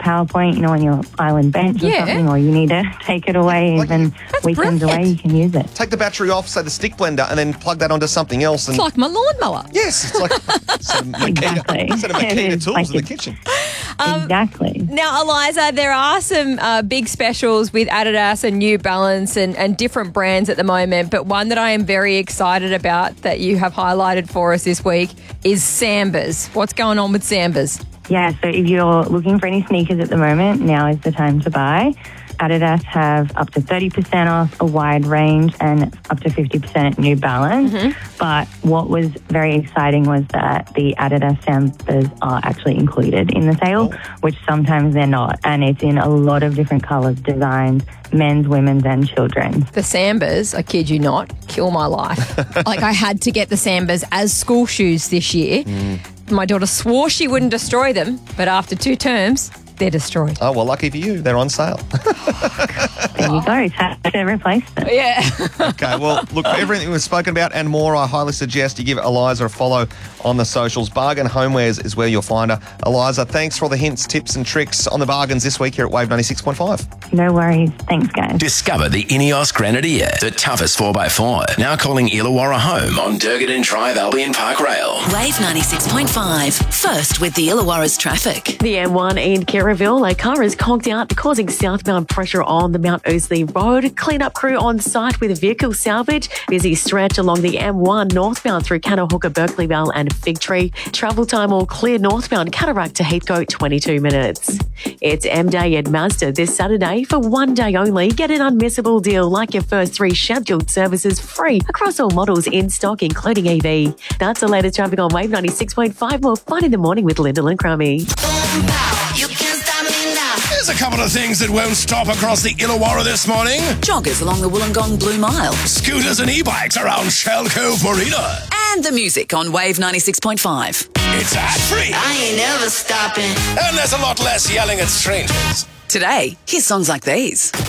PowerPoint, on your island bench or something, or you need to take it away even weekends away, you can use it. Take the battery off, say the stick blender, and then plug that onto something else. It's like my lawnmower. Yes, it's like Exactly. Instead of Makita tools in the kitchen. Exactly. Now, Eliza, there are some big specials with Adidas and New Balance and different brands at the moment, but one that I am very excited about that you have highlighted for us this week is Sambas. What's going on with Sambas? Yeah, so if you're looking for any sneakers at the moment, now is the time to buy. Adidas have up to 30% off a wide range and up to 50% at New Balance. But what was very exciting was that the Adidas Sambas are actually included in the sale, which sometimes they're not. And it's in a lot of different colours, designs, men's, women's and children's. The Sambas, I kid you not, kill my life. Like, I had to get the Sambas as school shoes this year. My daughter swore she wouldn't destroy them, but after 2 terms, they're destroyed. Oh, well, lucky for you. They're on sale. There you go. Time to replace them. Yeah. Okay, well, look, for everything we've spoken about and more, I highly suggest you give Eliza a follow on the socials. Bargain Homewares is where you'll find her. Eliza, thanks for all the hints, tips and tricks on the bargains this week here at Wave 96.5. No worries. Thanks, guys. Discover the Ineos Grenadier, the toughest 4x4. Now calling Illawarra home on Durgan and Drive Albion Park Rail. Wave 96.5. First with the Illawarra's traffic. The M1 in Kirraville, a car is conked out, causing southbound pressure on the Mount Ousley Road. Cleanup crew on site with vehicle salvage. Busy stretch along the M1 northbound through Canohooka, Berkeley Vale and Fig Tree. Travel time all clear northbound Cataract to Heathcote, 22 minutes. It's M-Day at Mazda this Saturday. For one day only, get an unmissable deal like your first 3 scheduled services free across all models in stock, including EV. That's the latest traffic on Wave 96.5. More fun in the morning with Lyndall and Crummy. There's a couple of things that won't stop across the Illawarra this morning. Joggers along the Wollongong Blue Mile. Scooters and e-bikes around Shell Cove Marina. And the music on Wave 96.5. It's ad-free. I ain't never stopping. And there's a lot less yelling at strangers. Today, hear songs like these.